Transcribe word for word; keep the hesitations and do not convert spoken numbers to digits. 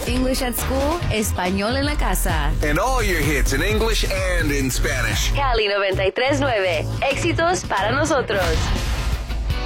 English at school, español en la casa. And all your hits in English and in Spanish. Cali noventa y tres nueve. Éxitos para nosotros.